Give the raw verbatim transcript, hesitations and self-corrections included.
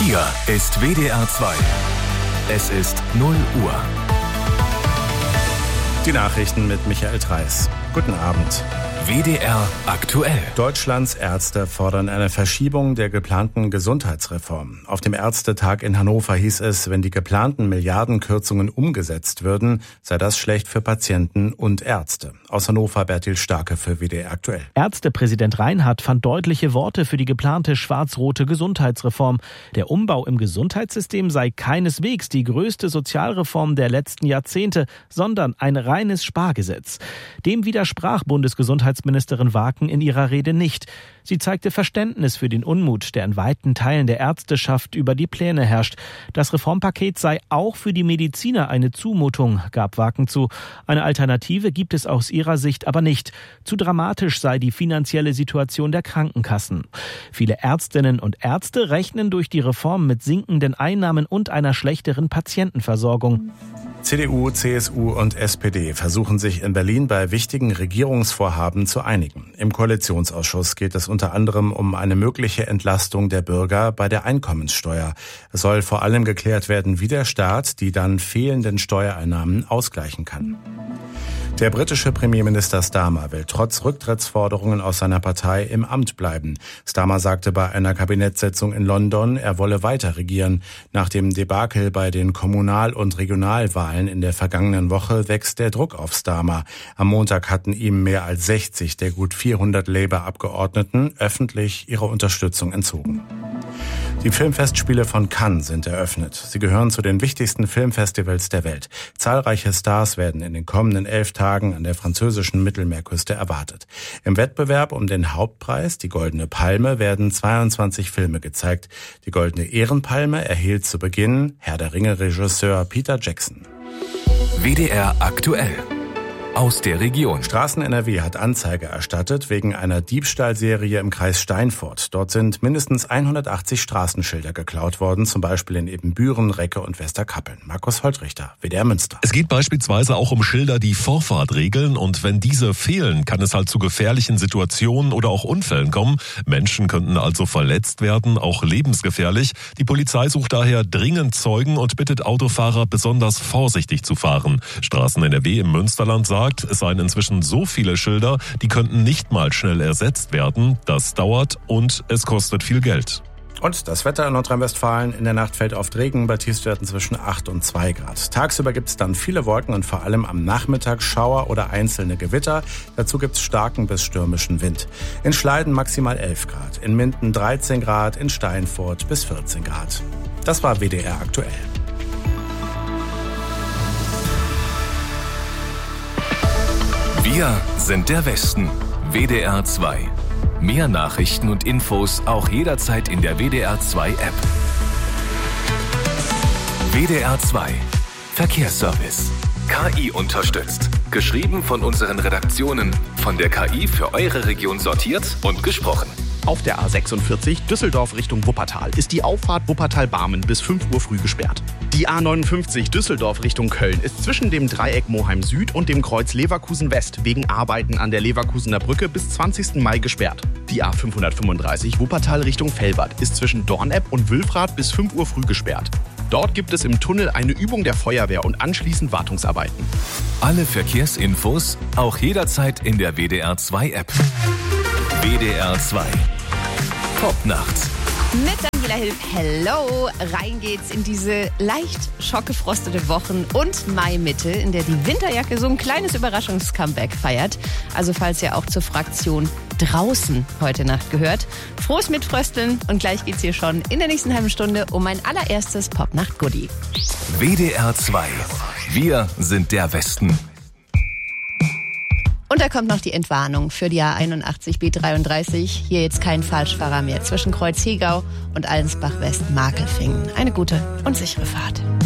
Hier ist W D R zwei. Es ist null Uhr. Die Nachrichten mit Michael Treis. Guten Abend. W D R aktuell. Deutschlands Ärzte fordern eine Verschiebung der geplanten Gesundheitsreform. Auf dem Ärztetag in Hannover hieß es, wenn die geplanten Milliardenkürzungen umgesetzt würden, sei das schlecht für Patienten und Ärzte. Aus Hannover Bertil Starke für W D R aktuell. Ärztepräsident Reinhardt fand deutliche Worte für die geplante schwarz-rote Gesundheitsreform. Der Umbau im Gesundheitssystem sei keineswegs die größte Sozialreform der letzten Jahrzehnte, sondern ein reines Spargesetz. Dem widersprach Bundesgesundheitsministerin Waken in ihrer Rede nicht. Sie zeigte Verständnis für den Unmut, der in weiten Teilen der Ärzteschaft über die Pläne herrscht. Das Reformpaket sei auch für die Mediziner eine Zumutung, gab Waken zu. Eine Alternative gibt es aus ihrer Sicht aber nicht. Zu dramatisch sei die finanzielle Situation der Krankenkassen. Viele Ärztinnen und Ärzte rechnen durch die Reform mit sinkenden Einnahmen und einer schlechteren Patientenversorgung. C D U, C S U und S P D versuchen sich in Berlin bei wichtigen Regierungsvorhaben zu einigen. Im Koalitionsausschuss geht es unter anderem um eine mögliche Entlastung der Bürger bei der Einkommenssteuer. Es soll vor allem geklärt werden, wie der Staat die dann fehlenden Steuereinnahmen ausgleichen kann. Der britische Premierminister Starmer will trotz Rücktrittsforderungen aus seiner Partei im Amt bleiben. Starmer sagte bei einer Kabinettssitzung in London, er wolle weiter regieren. Nach dem Debakel bei den Kommunal- und Regionalwahlen in der vergangenen Woche wächst der Druck auf Starmer. Am Montag hatten ihm mehr als sechzig der gut vierhundert Labour-Abgeordneten öffentlich ihre Unterstützung entzogen. Die Filmfestspiele von Cannes sind eröffnet. Sie gehören zu den wichtigsten Filmfestivals der Welt. Zahlreiche Stars werden in den kommenden elf Tagen an der französischen Mittelmeerküste erwartet. Im Wettbewerb um den Hauptpreis, die Goldene Palme, werden zweiundzwanzig Filme gezeigt. Die Goldene Ehrenpalme erhielt zu Beginn Herr der Ringe-Regisseur Peter Jackson. W D R aktuell. Aus der Region. Straßen-N R W hat Anzeige erstattet wegen einer Diebstahlserie im Kreis Steinfurt. Dort sind mindestens hundertachtzig Straßenschilder geklaut worden, zum Beispiel in Ebenbüren, Recke und Westerkappeln. Markus Holtrichter, W D R Münster. Es geht beispielsweise auch um Schilder, die Vorfahrt regeln, und wenn diese fehlen, kann es halt zu gefährlichen Situationen oder auch Unfällen kommen. Menschen könnten also verletzt werden, auch lebensgefährlich. Die Polizei sucht daher dringend Zeugen und bittet Autofahrer, besonders vorsichtig zu fahren. Straßen-N R W im Münsterland sagt, es seien inzwischen so viele Schilder, die könnten nicht mal schnell ersetzt werden. Das dauert und es kostet viel Geld. Und das Wetter in Nordrhein-Westfalen: in der Nacht fällt oft Regen, bei Tiefstwerten zwischen acht und zwei Grad. Tagsüber gibt es dann viele Wolken und vor allem am Nachmittag Schauer oder einzelne Gewitter. Dazu gibt es starken bis stürmischen Wind. In Schleiden maximal elf Grad, in Minden dreizehn Grad, in Steinfurt bis vierzehn Grad. Das war W D R aktuell. Wir sind der Westen. W D R zwei. Mehr Nachrichten und Infos auch jederzeit in der W D R zwei App. W D R zwei. Verkehrsservice. K I unterstützt. Geschrieben von unseren Redaktionen. Von der K I für eure Region sortiert und gesprochen. Auf der A sechsundvierzig Düsseldorf Richtung Wuppertal ist die Auffahrt Wuppertal-Barmen bis fünf Uhr früh gesperrt. Die A neunundfünfzig Düsseldorf Richtung Köln ist zwischen dem Dreieck Moheim Süd und dem Kreuz Leverkusen West wegen Arbeiten an der Leverkusener Brücke bis zwanzigsten Mai gesperrt. Die A fünfhundertfünfunddreißig Wuppertal Richtung Felbert ist zwischen Dornepp und Wülfrath bis fünf Uhr früh gesperrt. Dort gibt es im Tunnel eine Übung der Feuerwehr und anschließend Wartungsarbeiten. Alle Verkehrsinfos auch jederzeit in der W D R zwei App. W D R zwei. Top-Nacht. Mit Daniela Hilf, hello. Rein geht's in diese leicht schockgefrostete Wochen- und Mai-Mitte, in der die Winterjacke so ein kleines Überraschungs-Comeback feiert. Also falls ihr auch zur Fraktion draußen heute Nacht gehört. Frohes Mitfrösteln und gleich geht's hier schon in der nächsten halben Stunde um mein allererstes Popnacht-Goodie. W D R zwei. Wir sind der Westen. Und da kommt noch die Entwarnung für die A einundachtzig B dreiunddreißig. Hier jetzt kein Falschfahrer mehr zwischen Kreuz Hegau und Allensbach West Markelfingen. Eine gute und sichere Fahrt.